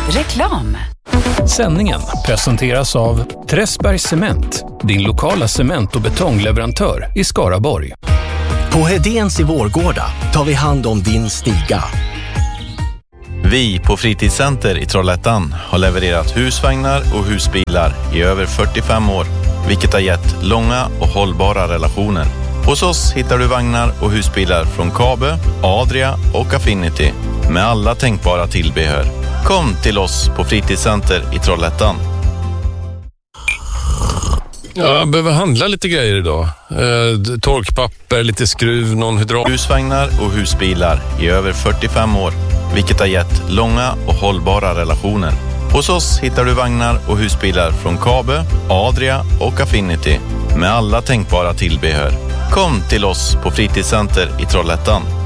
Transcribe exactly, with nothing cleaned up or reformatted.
Reklam. Sändningen presenteras av Träsbergs Cement, din lokala cement- och betongleverantör i Skaraborg. På Hedéns i Vårgårda tar vi hand om din stiga. Vi på Fritidscenter i Trollhättan har levererat husvagnar och husbilar i över fyrtiofem år, vilket har gett långa och hållbara relationer. Hos oss hittar du vagnar och husbilar från Kabe, Adria och Affinity med alla tänkbara tillbehör. Kom till oss på Fritidscenter i Trollhättan. Ja, jag behöver handla lite grejer idag. Eh, torkpapper, lite skruv, någon hydrat. Husvagnar och husbilar i över fyrtiofem år, vilket har gett långa och hållbara relationer. Hos oss hittar du vagnar och husbilar från Kabe, Adria och Affinity med alla tänkbara tillbehör. Kom till oss på Fritidscenter i Trollhättan.